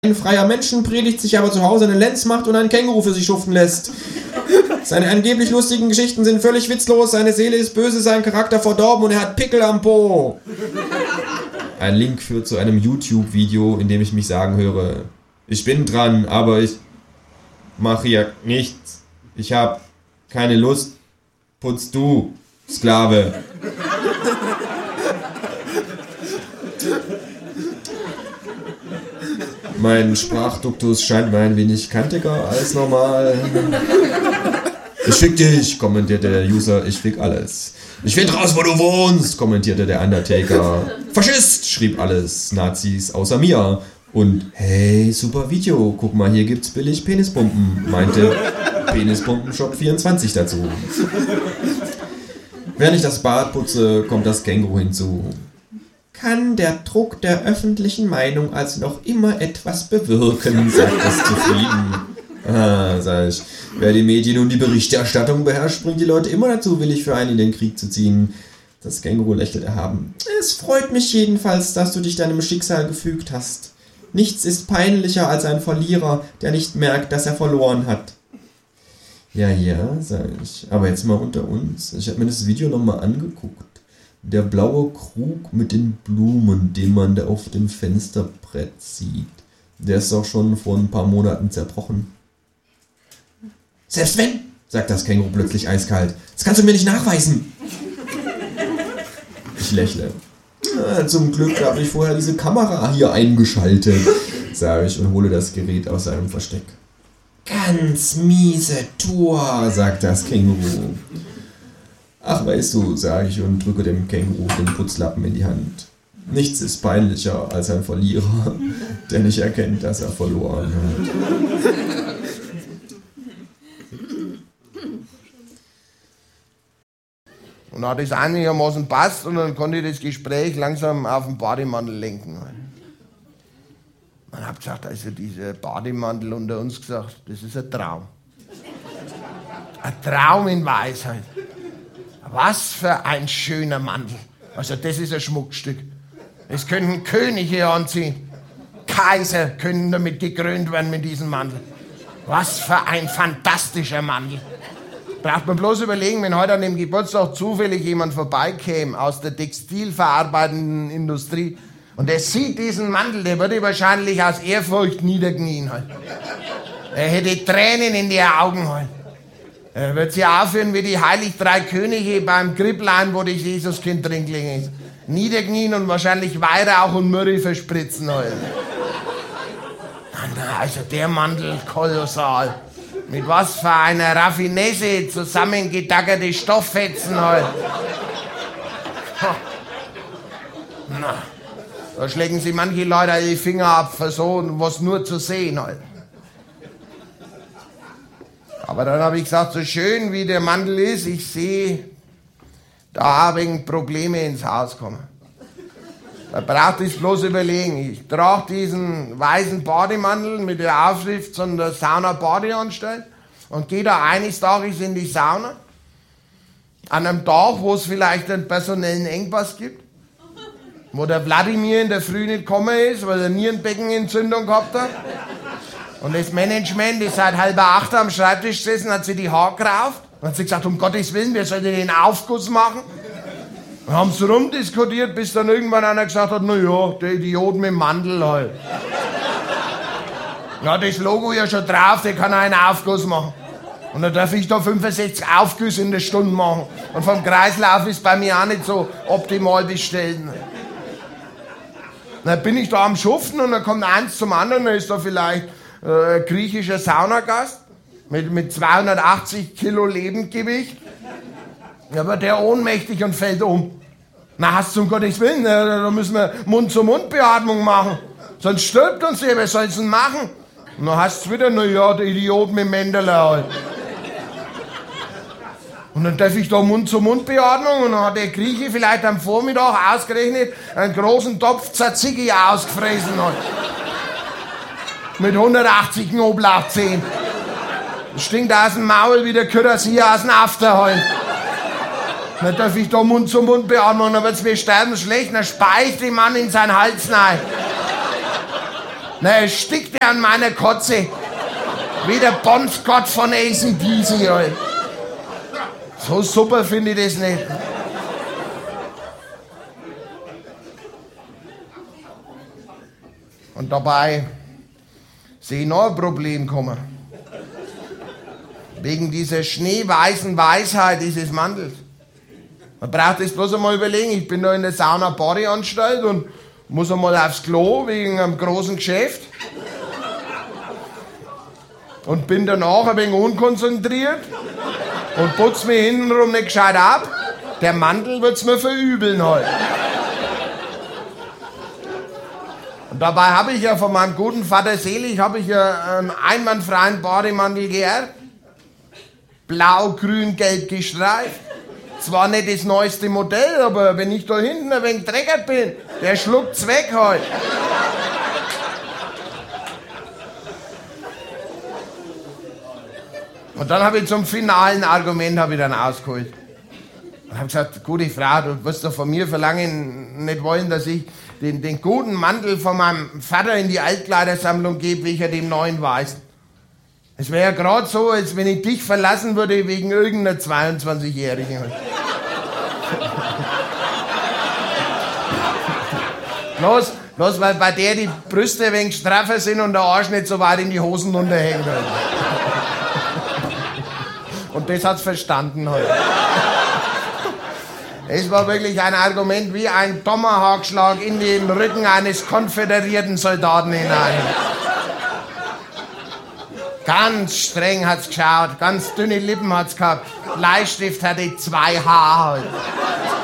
Ein freier Menschenpredigt, sich aber zu Hause eine Lenz macht und einen Känguru für sich schuften lässt. Seine angeblich lustigen Geschichten sind völlig witzlos, seine Seele ist böse, sein Charakter verdorben und er hat Pickel am Po. Ein Link führt zu einem YouTube-Video, in dem ich mich sagen höre: Ich bin dran, aber ich mache hier nichts. Ich hab keine Lust. Putz du, Sklave. Mein Sprachduktus scheint mir ein wenig kantiger als normal. Ich fick dich, kommentierte der User, ich fick alles. Ich find raus, wo du wohnst, kommentierte der Undertaker. Faschist, schrieb alles, Nazis außer mir. Und hey, super Video, guck mal, hier gibt's billig Penispumpen, meinte Penispumpenshop 24 dazu. Während ich das Bad putze, kommt das Känguru hinzu. Kann der Druck der öffentlichen Meinung also noch immer etwas bewirken, sagt es zufrieden. Sag ich. Wer die Medien und die Berichterstattung beherrscht, bringt die Leute immer dazu, willig für einen in den Krieg zu ziehen. Das Känguru lächelt erhaben. Es freut mich jedenfalls, dass du dich deinem Schicksal gefügt hast. Nichts ist peinlicher als ein Verlierer, der nicht merkt, dass er verloren hat. Ja, sag ich. Aber jetzt mal unter uns. Ich habe mir das Video nochmal angeguckt. Der blaue Krug mit den Blumen, den man da auf dem Fensterbrett sieht, der ist doch schon vor ein paar Monaten zerbrochen. Selbst wenn, sagt das Känguru plötzlich eiskalt, das kannst du mir nicht nachweisen. Ich lächle. Zum Glück habe ich vorher diese Kamera hier eingeschaltet, sage ich und hole das Gerät aus seinem Versteck. Ganz miese Tour, sagt das Känguru. Ach, weißt du, sage ich und drücke dem Känguru den Putzlappen in die Hand. Nichts ist peinlicher als ein Verlierer, der nicht erkennt, dass er verloren hat. Und dann hat das einigermaßen passt und dann konnte ich das Gespräch langsam auf den Bademantel lenken. Man hat gesagt, also dieser Bademantel unter uns gesagt, das ist ein Traum. Ein Traum in Weisheit. Was für ein schöner Mantel. Also das ist ein Schmuckstück. Das könnten Könige anziehen. Kaiser können damit gekrönt werden mit diesem Mantel. Was für ein fantastischer Mantel. Braucht man bloß überlegen, wenn heute an dem Geburtstag zufällig jemand vorbeikäme aus der textilverarbeitenden Industrie und der sieht diesen Mantel, der würde wahrscheinlich aus Ehrfurcht niederknien. Halt. Er hätte Tränen in die Augen. Halt. Er wird sie aufführen wie die heilig drei Könige beim Kripplein, wo das Jesuskind drin gelegen ist. Niederknien und wahrscheinlich Weihrauch und Myrrhe verspritzen. Halt. Also der Mantel, kolossal. Mit was für einer Raffinesse zusammengetackerte Stofffetzen halt. Na, da schlägen sich manche Leute die Finger ab für so was nur zu sehen halt. Aber dann habe ich gesagt, so schön wie der Mantel ist, ich sehe, da wegen Probleme ins Haus kommen. Da braucht es bloß überlegen. Ich trage diesen weißen Bademantel mit der Aufschrift von der Sauna-Badeanstalt und gehe da eines Tages in die Sauna. An einem Tag, wo es vielleicht einen personellen Engpass gibt. Wo der Wladimir in der Früh nicht gekommen ist, weil er Nierenbeckenentzündung gehabt hat. Und das Management ist seit 7:30 am Schreibtisch gesessen, hat sich die Haare gerauft. Und hat sie gesagt, um Gottes Willen, wir sollten den Aufguss machen. Und haben sie rumdiskutiert, bis dann irgendwann einer gesagt hat, na ja, der Idiot mit dem Mantel halt. Ja, das Logo ja schon drauf, der kann einen Aufguss machen. Und dann darf ich da 65 Aufgüsse in der Stunde machen. Und vom Kreislauf ist bei mir auch nicht so optimal bestellt. Dann bin ich da am Schuften und dann kommt eins zum anderen, dann ist da vielleicht ein griechischer Saunagast mit 280 Kilo Lebendgewicht. Ja, aber der ohnmächtig und fällt um. Na, hast du um Gottes Willen, da müssen wir Mund-zu-Mund-Beatmung machen. Sonst stirbt uns der, wer soll's denn machen? Und dann hast du wieder, na ja, der Idiot mit dem Mendele halt. Und dann darf ich da Mund-zu-Mund-Beatmung und dann hat der Grieche vielleicht am Vormittag ausgerechnet einen großen Topf Tzatziki ausgefressen halt. Mit 180 Knoblauchzehen. Das stinkt aus dem Maul wie der Kürassier aus dem After halt. Dann darf ich da Mund-zu-Mund beatmen, dann wird's mir sterben schlecht, dann speicht den Mann in seinen Hals rein. Na, er stickt ja an meiner Kotze. Wie der Bond-Gott von AC/DC, halt. So super finde ich das nicht. Und dabei sehe ich noch ein Problem kommen. Wegen dieser schneeweißen Weisheit dieses Mantels. Man braucht das bloß einmal überlegen. Ich bin da in der Sauna-Badeanstalt und muss einmal aufs Klo wegen einem großen Geschäft. Und bin danach ein wenig unkonzentriert und putz mich hintenrum nicht gescheit ab. Der Mantel wird's mir verübeln heute. Und dabei habe ich ja von meinem guten Vater Selig einen einwandfreien Bademantel geerbt. Blau, grün, gelb gestreift. Zwar nicht das neueste Modell, aber wenn ich da hinten ein wenig dreckert bin, der schluckt's weg heute. Und dann habe ich zum finalen Argument dann ausgeholt. Und habe gesagt, gute Frau, du wirst doch von mir verlangen, nicht wollen, dass ich den guten Mantel von meinem Vater in die Altkleidersammlung gebe, wie ich dem neuen weiß. Es wäre ja gerade so, als wenn ich dich verlassen würde wegen irgendeiner 22-Jährigen. Bloß weil bei der die Brüste ein wenig straffer sind und der Arsch nicht so weit in die Hosen runterhängt. Und das hat's verstanden heute. Es war wirklich ein Argument wie ein Tomahawk-Schlag in den Rücken eines konföderierten Soldaten hinein. Ganz streng hat's geschaut, ganz dünne Lippen hat's gehabt. Bleistift hatte 2 Haare.